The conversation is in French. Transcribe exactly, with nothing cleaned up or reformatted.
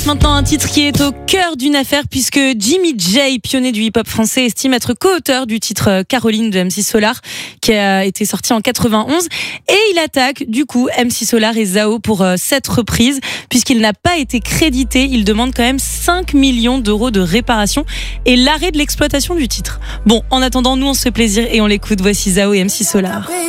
Maintenant, un titre qui est au cœur d'une affaire puisque Jimmy J, pionnier du hip-hop français, estime être co-auteur du titre Caroline de M C Solar qui a été sorti en quatre-vingt-onze et il attaque du coup M C Solar et Zao pour euh, cette reprise puisqu'il n'a pas été crédité. Il demande quand même cinq millions d'euros de réparation et l'arrêt de l'exploitation du titre. Bon, en attendant, nous on se fait plaisir et on l'écoute. Voici Zao et M C Solar.